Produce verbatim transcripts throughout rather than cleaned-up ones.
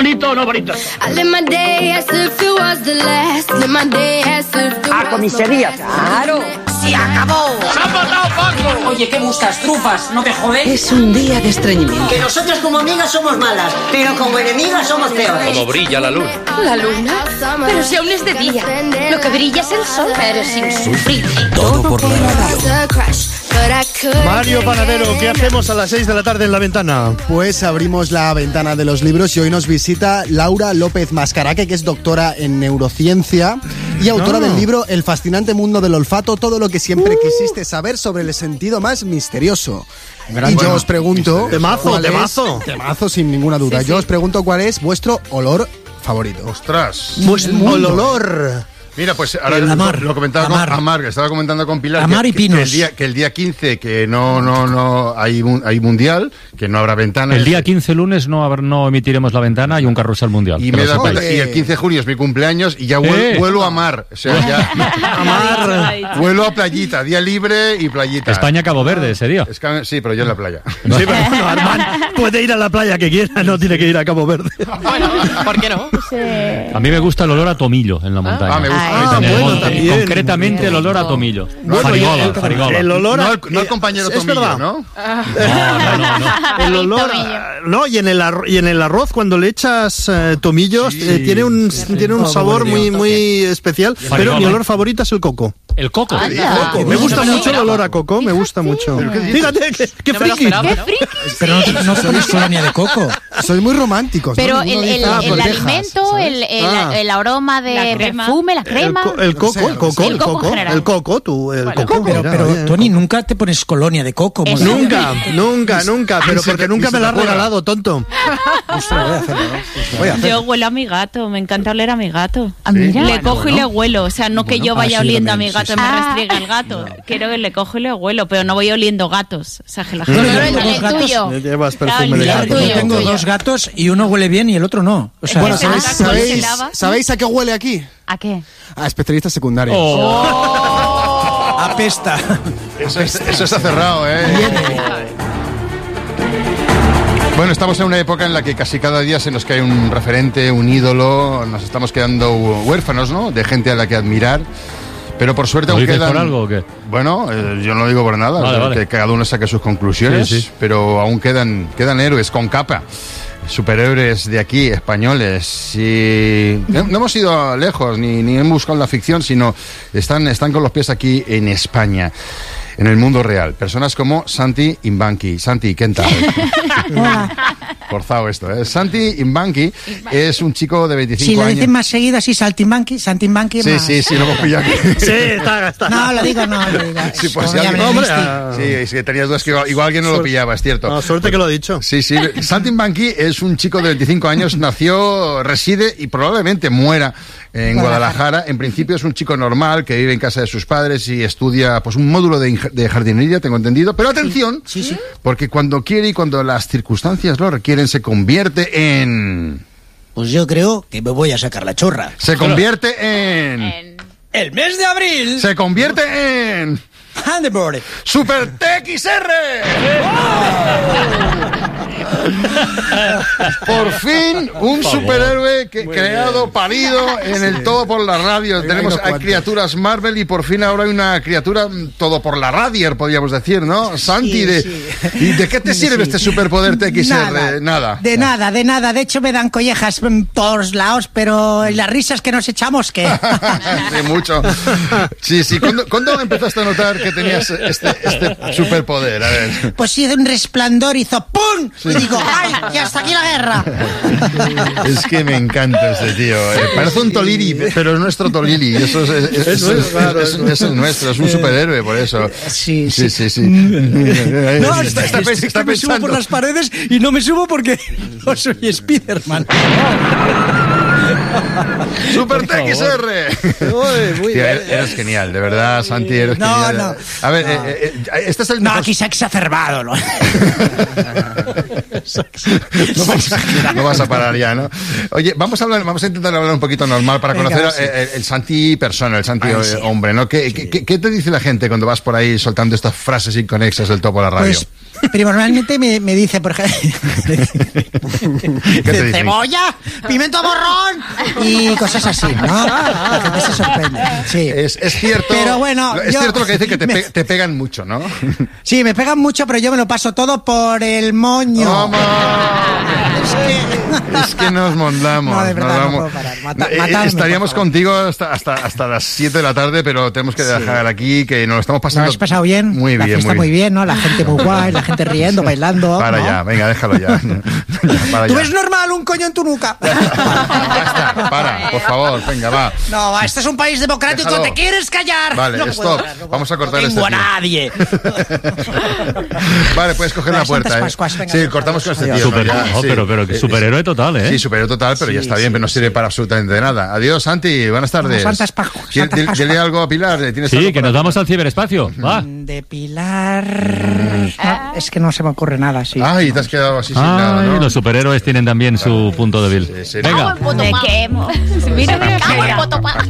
bonito o no bonito. A comisaría, claro. ¡Se acabó! ¡Se ha matado Paco! Oye, ¿qué buscas? ¿Trufas? ¿No te jodes? Es un día de estreñimiento. Que nosotras como amigas somos malas, pero como enemigas somos peores. Como brilla la luna. ¿La luna? Pero si aún es de día. Lo que brilla es el sol. Eres insufrible. Todo por la radio. Mario Panadero, ¿qué hacemos a las seis de la tarde en La Ventana? Pues abrimos la ventana de los libros y hoy nos visita Laura López Mascaraque, que es doctora en neurociencia y autora no. del libro El fascinante mundo del olfato, todo lo que siempre uh. quisiste saber sobre el sentido más misterioso. Gran y yo os pregunto... Temazo, temazo. Temazo, sin ninguna duda. Sí, sí. Yo os pregunto cuál es vuestro olor favorito. ¡Ostras! Pues el olor... Mira, pues ahora Amar, lo comentaba Amar. con Amar, que estaba comentando con Pilar Amar que, y Pinos. que, el día, que el día quince que no no no hay hay mundial, que no habrá ventanas. El día quince lunes no habrá, no emitiremos la ventana y un carrusel mundial. Y, me da cuenta, y el quince de junio es mi cumpleaños y ya vuelo, eh. vuelo a Mar, o sea, ya Amar. Vuelo a playita, día libre y playita. España Cabo Verde ese día. Es que, sí, pero yo en la playa. Sí, pero bueno, Armand puede ir a la playa que quiera, no tiene que ir a Cabo Verde. Bueno, ¿por qué no? Sí. A mí me gusta el olor a tomillo en la montaña. Ah, me gusta. Ah, en el bueno, monte. también. Concretamente el olor a tomillo. Bueno, farigola, el, farigola. El olor a, no, el, no el compañero es, tomillo, es ¿no? No, no, no, no. El olor a, no, y en el arroz, y en el arroz cuando le echas eh, tomillos, sí, eh, tiene un sí, tiene un sabor muy muy especial, pero mi olor favorito es el coco. El coco. El coco. Me gusta mucho el olor a coco, me gusta mucho. Fíjate, qué, qué No friki. esperaba, ¿Qué ¿no? friki? Pero no, no pones colonia de coco. Soy muy romántico. Pero ¿no? el, el, ah, el alimento, el, el, Ah. el aroma de La crema. perfume, la crema. El, co- el coco, el coco, Sí, el coco, en general. el coco, tú, el Vale. coco. Pero, mira, pero oye. Tony, nunca te pones colonia de coco. Eso. Moni. Nunca, nunca, nunca, pero se porque te- nunca ni me se la has te ocurra. regalado, tonto. Ostras, voy a hacerlo, ¿no? Voy a hacerlo. Yo huelo a mi gato, me encanta oler a mi gato. Ah, mira. Le cojo y le huelo, o sea, no que Bueno, yo vaya ah, sí, oliendo a también, mi gato sí, y sí. me Ah. restriegue el gato. Quiero que le cojo y le huelo, pero no voy oliendo gatos. O sea, que la Bueno, gente... yo el, tengo el dos gatos. tuyo. Le llevas Claro, perfume de el gato. Yo tuyo, tengo tuyo. dos gatos y uno huele bien y el otro no. O sea, Bueno, Ese ¿sabéis, gato se sabéis, lava. ¿sabéis a qué huele aquí? ¿A qué? A especialistas secundarios. Oh. apesta. Eso, es, eso está cerrado, ¿eh? Bueno, estamos en una época en la que casi cada día se nos cae un referente, un ídolo, nos estamos quedando huérfanos, ¿no? De gente a la que admirar. Pero por suerte ¿Lo aún dices quedan... por algo o qué? Bueno, eh, yo no lo digo por nada, Vale, o sea, vale. que cada uno saque sus conclusiones, Sí, sí. pero aún quedan, quedan héroes con capa, superhéroes de aquí, españoles, y no, no hemos ido lejos, ni, ni hemos buscado la ficción, sino están, están con los pies aquí en España, en el mundo real. Personas como Santi Imbanqui. Santi, ¿qué tal? Forzado esto, ¿eh? Santi Imbanqui es un chico de veinticinco Si lo años. dicen más seguido así, Saltimbanqui, Santimbanqui, Sí, más. sí, sí, lo hemos pillado aquí. Sí, está, está. No, lo digo, no, lo digo. Sí, pues Como si ya alguien- me Hombre, viste. ah. Sí, es que tenías dudas que igual, igual alguien no lo Suerte. pillaba, es cierto. No, suerte que lo ha dicho. Sí, sí. Santi Imbanqui es un chico de veinticinco años, nació, reside y probablemente muera en Guadalajara. En principio es un chico normal que vive en casa de sus padres y estudia pues un módulo de, inge- de jardinería, tengo entendido. Pero atención, Sí, sí. porque cuando quiere y cuando las circunstancias lo requieren, se convierte en... Pues yo creo que me voy a sacar la chorra. Se convierte en... En- El mes de abril. Se convierte en... Handeboard. ¡Super T X R! Por fin, un superhéroe que, creado, parido en el Todo por la Radio. Hay Tenemos unos hay cuantos. criaturas Marvel y por fin ahora hay una criatura mm, Todo por la Radio, podríamos decir, ¿no? Santi, de, sí. ¿y de qué te sirve Sí. este superpoder T X R? Nada, Nada. de nada, de nada. De hecho, me dan collejas en todos lados, pero las risas que nos echamos, ¿qué? Sí, mucho. Sí, sí. ¿Cuándo, cuándo empezaste a notar que tenías este, este superpoder? A ver. Pues sí, de un resplandor hizo ¡pum! Y digo, ¡ay, y hasta aquí la guerra! Es que me encanta este tío. eh. Parece un Tolili, pero es nuestro Tolili. Eso es, es, es, Eso es, es- claro, es- eso. es el nuestro, es un superhéroe, por eso. Sí, Sí, sí. sí, sí. No, está, está, es que está me subo pensando. por las paredes y no me subo porque no soy Spiderman. Super T X R. Uy, muy Tío, bien. eres genial, de verdad, Santi, eres No, genial. no. A ver, No. eh, eh, este es el No, mejor- aquí se ha exacerbado. ¿no? No vas, no vas a parar ya, ¿no? Oye, vamos a hablar, vamos a intentar hablar un poquito normal para Venga, conocer sí. eh, el, el Santi persona, el Santi Ay, eh, sí. hombre, ¿no? ¿Qué, qué, qué- qué te dice la gente cuando vas por ahí soltando estas frases inconexas del topo a la radio? Pues, primordialmente me, me dice, por ejemplo, ¿Qué te dicen? cebolla, pimiento borrón y cosas así, ¿no? La gente se sorprende. Sí. Es, es cierto, Pero bueno, es yo- cierto lo que dicen que te, me- pe- te pegan mucho, ¿no? Sí, me pegan mucho, pero yo me lo paso todo por el moño. ¡Vamos! Es que... Es que nos mondamos. No, de verdad, nos no vamos. puedo parar. Mata- Eh, matadme, Estaríamos por favor. contigo hasta, hasta, hasta las siete de la tarde, pero tenemos que dejar aquí, que nos lo estamos ¿Lo pasando. has pasado bien? Muy La bien, fiesta muy bien, ¿no? La gente muy guay, la gente riendo, bailando. Para ¿no? ya, venga, déjalo ya. Para ¿Tú ya. ves normal un coño en tu nuca? Basta, para, por favor, venga, va. No, este es un país democrático, Déjalo. ¿te quieres callar? Vale, No puedo stop. parar, no puedo. Vamos a cortar No este tengo a tío. nadie. Vale, puedes coger Venga, la puerta, Santas ¿eh? Pascuas, venga, Sí, adiós, cortamos con este adiós. tío. Super- ¿no? Ya, no, sí. pero- pero que Eh, superhéroe total, ¿eh? Sí, superhéroe total, pero ya Sí, está sí, bien, pero no sí. sirve para absolutamente nada. Adiós, Santi, buenas tardes. Santas Pascuas, Dile- Santas dile- Pascuas. Dile algo a Pilar. ¿Tienes Sí, algo que para nos Pilar? vamos al ciberespacio. Va. De Pilar... No, es que no se me ocurre nada, sí. Ay, te has quedado así sin nada, Ay, ¿no? los superhéroes tienen también su punto débil. Sí, sí, Venga. Me quemo. Mira, mira, mira.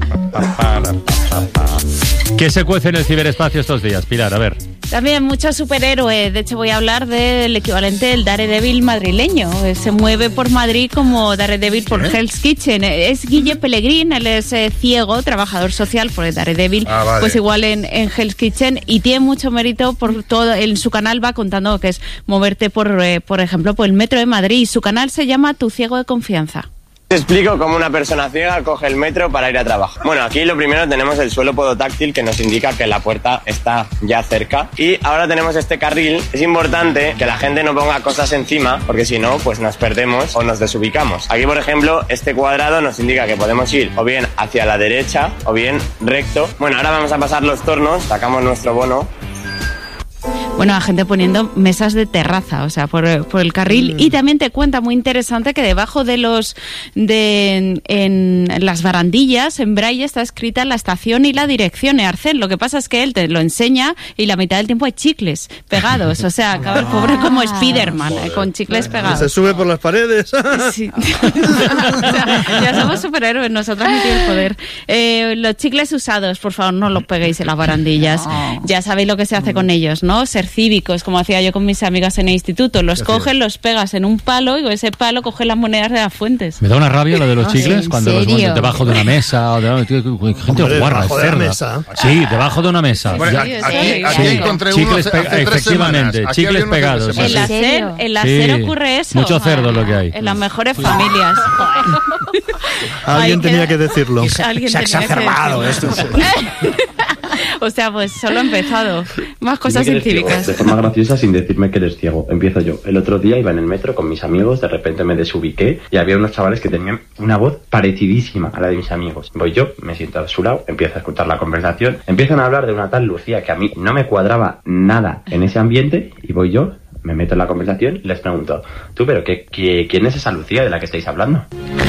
¿Qué se cuece en el ciberespacio estos días, Pilar? A ver. También muchos superhéroes. De hecho, voy a hablar del equivalente del Daredevil madrileño. Eh, Se mueve por Madrid como Daredevil por Hell's Kitchen. Eh, Es Guille Pellegrín, él es eh, ciego, trabajador social por el Daredevil, Ah, vale. pues igual en, en Hell's Kitchen, y tiene mucho mérito por todo. En su canal va contando que es moverte por, eh, por ejemplo, por el metro de Madrid. Su canal se llama Tu Ciego de Confianza. Te explico cómo una persona ciega coge el metro para ir a trabajo. Bueno, aquí lo primero tenemos el suelo podotáctil que nos indica que la puerta está ya cerca. Y ahora tenemos este carril. Es importante que la gente no ponga cosas encima, porque si no, pues nos perdemos o nos desubicamos. Aquí, por ejemplo, este cuadrado nos indica que podemos ir o bien hacia la derecha o bien recto. Bueno, ahora vamos a pasar los tornos, sacamos nuestro bono. Bueno, la gente poniendo mesas de terraza, o sea, por, por el carril. Y también te cuenta, muy interesante, que debajo de los de en, en las barandillas, en braille, está escrita la estación y la dirección, Arcén. Lo que pasa es que él te lo enseña y la mitad del tiempo hay chicles pegados. O sea, acaba el pobre como Spiderman, eh, con chicles pegados. Se sube por las paredes. Sí. O sea, ya somos superhéroes, nosotros no tiene el poder. Eh, los chicles usados, por favor, no los peguéis en las barandillas. Ya sabéis lo que se hace con ellos, ¿no? Ser cívicos, como hacía yo con mis amigas en el instituto. Los coges, los pegas en un palo y con ese palo coges las monedas de las fuentes. Me da una rabia lo de los Ah, chicles ¿en cuando los serio? ponen debajo de una mesa. O de, tío, gente Hombre, guarra, debajo de la cerda. mesa. Sí, debajo de una mesa. Bueno, Sí, aquí, sí, aquí sí. encontré Chicles uno hace, pe- hace tres efectivamente, semanas. Aquí chicles había uno hace pegados, tres sí. En la semanas. SER, en la Sí. SER ocurre eso. Mucho cerdo lo que hay. En las mejores familias. Alguien Ay, tenía que- que decirlo. Alguien Se ha tenía que exacerbado decirlo. esto. O sea, pues solo he empezado. Más cosas Dime que eres ciego, incívicas. de forma graciosa sin decirme que eres ciego. Empiezo yo. El otro día iba en el metro con mis amigos, de repente me desubiqué y había unos chavales que tenían una voz parecidísima a la de mis amigos. Voy yo, me siento a su lado, empiezo a escuchar la conversación, empiezan a hablar de una tal Lucía que a mí no me cuadraba nada en ese ambiente y voy yo, me meto en la conversación y les pregunto, tú, pero qué, qué, ¿quién es esa Lucía de la que estáis hablando?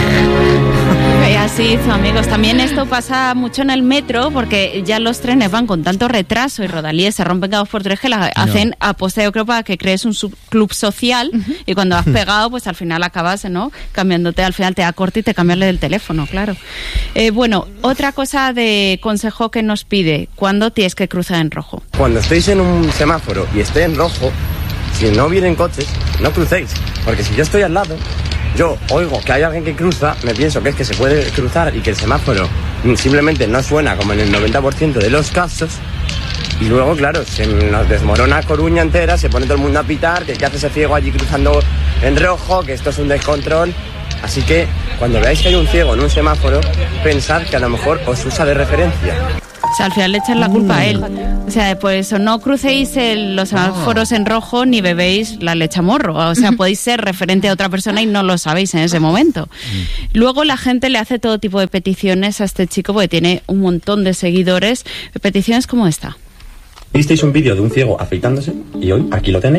Y así hizo, amigos. También esto pasa mucho en el metro porque ya los trenes van con tanto retraso y rodalíes se rompen cada dos por tres que la hacen aposta, yo creo, para que crees un subclub social y cuando has pegado, pues al final acabas, ¿no? Cambiándote, al final te da corte y te cambias el teléfono, claro. Eh, bueno, otra cosa de consejo que nos pide, ¿cuándo tienes que cruzar en rojo? Cuando estéis en un semáforo y esté en rojo, si no vienen coches, no crucéis. Porque si yo estoy al lado, yo oigo que hay alguien que cruza, me pienso que es que se puede cruzar y que el semáforo simplemente no suena como en el noventa por ciento de los casos. Y luego, claro, se nos desmorona Coruña entera, se pone todo el mundo a pitar, que qué hace ese ciego allí cruzando en rojo, que esto es un descontrol. Así que cuando veáis que hay un ciego en un semáforo, pensad que a lo mejor os usa de referencia. O sea, al final le echan la culpa a él. O sea, por eso no crucéis el- los semáforos en rojo ni bebéis la leche a morro. O sea, podéis ser referente a otra persona y no lo sabéis en ese momento. Luego la gente le hace todo tipo de peticiones a este chico porque tiene un montón de seguidores. Peticiones como esta. Visteis un vídeo de un ciego afeitándose y hoy aquí lo tenéis.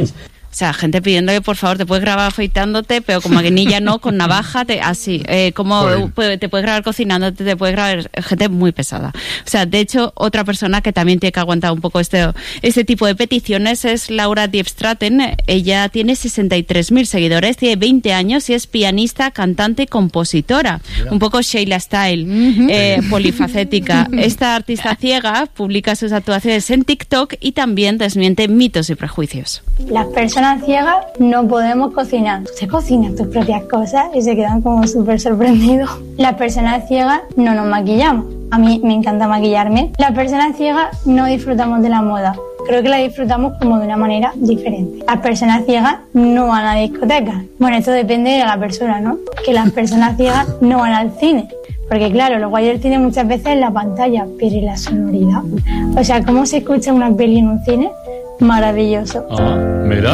O sea, gente pidiéndole, por favor, te puedes grabar afeitándote, pero con maquinilla no, con navaja, te, así. Eh, como te puedes grabar cocinándote, te puedes grabar... Gente muy pesada. O sea, de hecho, otra persona que también tiene que aguantar un poco este, este tipo de peticiones es Laura Diepstraten. Ella tiene sesenta y tres mil seguidores, tiene veinte años y es pianista, cantante y compositora. Mira. Un poco Sheila Style, uh-huh. eh, polifacética. Esta artista ciega publica sus actuaciones en TikTok y también desmiente mitos y prejuicios. Las personas ciegas no podemos cocinar. Se cocinan tus propias cosas y se quedan como súper sorprendidos. Las personas ciegas no nos maquillamos. A mí me encanta maquillarme. Las personas ciegas no disfrutamos de la moda. Creo que la disfrutamos como de una manera diferente. Las personas ciegas no van a discotecas. Bueno, esto depende de la persona, ¿no? Que las personas ciegas no van al cine. Porque claro, lo guay del cine muchas veces es la pantalla, pero ¿y la sonoridad? O sea, ¿cómo se escucha una peli en un cine? Maravilloso. Ah, mira.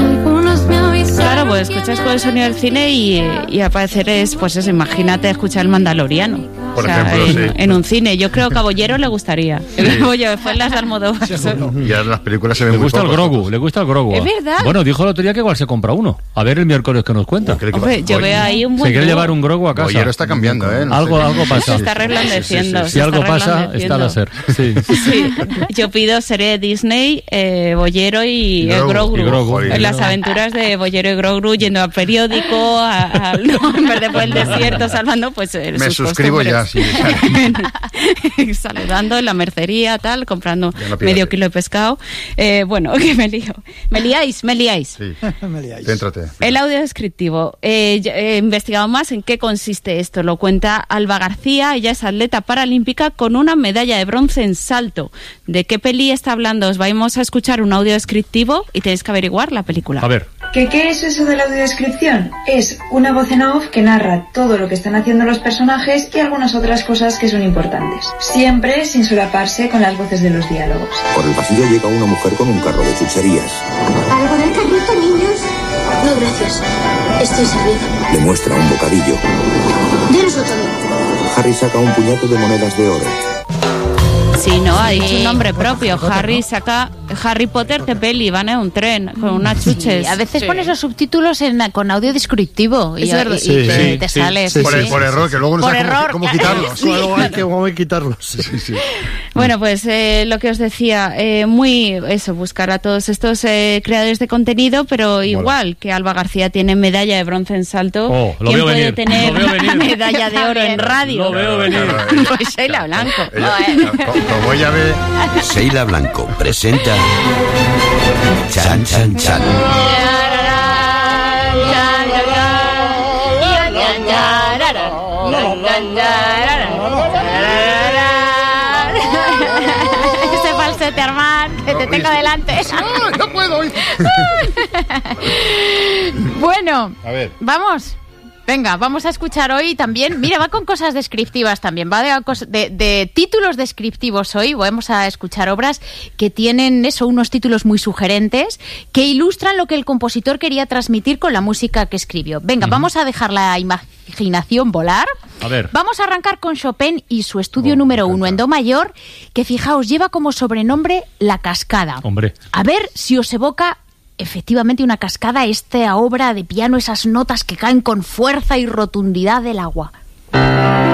Claro, pues escuchas con el sonido del cine y, y al parecer es, pues eso, imagínate escuchar El Mandaloriano. Por o sea, ejemplo, en, sí. en un cine. Yo creo que a Bollero le gustaría. Sí. Oye, fue en las de Almodóvar. Y ahora las películas se ven le muy gusta el pocos. Grogu, le gusta el Grogu. Es verdad. Bueno, dijo el otro día que igual se compra uno. A ver el miércoles que nos cuenta. Hombre, yo veo ahí un buen Se quiere dúo. llevar un Grogu a casa. Bollero está cambiando, ¿eh? No algo, sé. algo pasa. Se está reblandeciendo. Sí, sí, sí. Se Si algo está pasa, está la ser. Sí. Sí. Yo pido serie de Disney, eh, Bollero y, Y el Grogu. Grogu. Y Grogu. En las aventuras de Bollero y Grogu yendo al periódico, a, a, no, en vez de por el desierto, salvando, pues eh, Me sus suscribo ya, sí. Saludando en la mercería, tal, comprando no medio kilo de pescado. Eh, bueno, que me lío. Me liáis, me liáis. Sí. Céntrate. El audio descriptivo. Eh, he investigado más en qué consiste esto. Lo cuenta Alba García. Ella es atleta paralímpica con una medalla de bronce en salto. ¿De qué peli está hablando? Os vamos a escuchar un audio descriptivo y tenéis que averiguar la película. A ver. ¿Qué, ¿Qué es eso de la audiodescripción? Es una voz en off que narra todo lo que están haciendo los personajes y algunas otras cosas que son importantes. Siempre sin solaparse con las voces de los diálogos. Por el pasillo llega una mujer con un carro de chucherías. ¿Algo del carrito, niños? No, gracias. Estoy servido. Le muestra un bocadillo. Denos otro. Harry saca un puñado de monedas de oro. Sí, no, ha dicho un nombre propio. Harry saca Harry Potter de peli, van en un tren con unas chuches. Sí, a veces sí. pones los subtítulos en, con audio descriptivo y, Es verdad. y, y Sí, te, sí, te sí, sale. sí, Sí, por, sí. el- por error, que luego no Por sabes cómo, error. cómo quitarlos. Sí. Luego hay que, cómo hay que quitarlos. Sí, sí. Bueno, pues eh, lo que os decía, eh, muy eso, buscar a todos estos eh, creadores de contenido, pero igual que Alba García tiene medalla de bronce en salto, Oh, lo ¿quién veo puede venir, tener lo veo venir. medalla de oro en radio? Lo veo venir. Claro, ella- Pues Sheila Blanco. ella- co- como ella ve... Sheila Blanco presenta Chan Chan Chan. Ese falsete, Armand, que te tengo delante. ¡Ah, no puedo! Bueno, A ver. vamos. Venga, vamos a escuchar hoy también. Mira, va con cosas descriptivas también. Va de, cos- de, de títulos descriptivos hoy. Vamos a escuchar obras que tienen eso, unos títulos muy sugerentes que ilustran lo que el compositor quería transmitir con la música que escribió. Venga, Ujú. vamos a dejar la imaginación volar. A ver. Vamos a arrancar con Chopin y su estudio Oh, número me uno en do mayor, que fijaos, lleva como sobrenombre La Cascada. Hombre. A ver si os evoca efectivamente una cascada, esta obra de piano, esas notas que caen con fuerza y rotundidad del agua.